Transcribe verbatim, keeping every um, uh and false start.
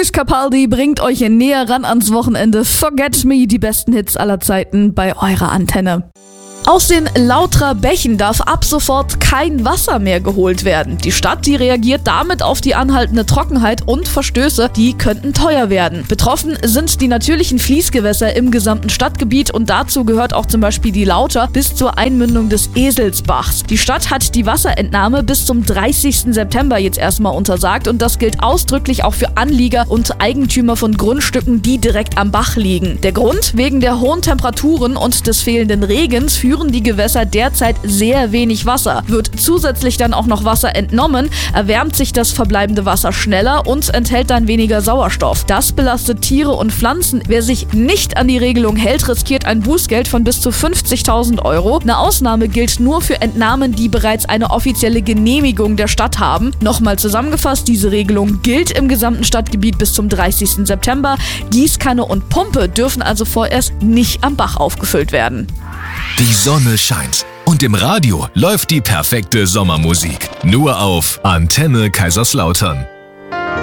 Wish Capaldi bringt euch näher ran ans Wochenende. Forget Me, die besten Hits aller Zeiten bei eurer Antenne. Aus den Lauterer Bächen darf ab sofort kein Wasser mehr geholt werden. Die Stadt, die reagiert damit auf die anhaltende Trockenheit und Verstöße, die könnten teuer werden. Betroffen sind die natürlichen Fließgewässer im gesamten Stadtgebiet und dazu gehört auch zum Beispiel die Lauter bis zur Einmündung des Eselsbachs. Die Stadt hat die Wasserentnahme bis zum dreißigsten September jetzt erstmal untersagt und das gilt ausdrücklich auch für Anlieger und Eigentümer von Grundstücken, die direkt am Bach liegen. Der Grund? Wegen der hohen Temperaturen und des fehlenden Regens führen die Gewässer derzeit sehr wenig Wasser. Wird zusätzlich dann auch noch Wasser entnommen, erwärmt sich das verbleibende Wasser schneller und enthält dann weniger Sauerstoff. Das belastet Tiere und Pflanzen. Wer sich nicht an die Regelung hält, riskiert ein Bußgeld von bis zu fünfzigtausend Euro. Eine Ausnahme gilt nur für Entnahmen, die bereits eine offizielle Genehmigung der Stadt haben. Nochmal zusammengefasst, diese Regelung gilt im gesamten Stadtgebiet bis zum dreißigsten September. Gießkanne und Pumpe dürfen also vorerst nicht am Bach aufgefüllt werden. Die Sonne scheint und im Radio läuft die perfekte Sommermusik. Nur auf Antenne Kaiserslautern.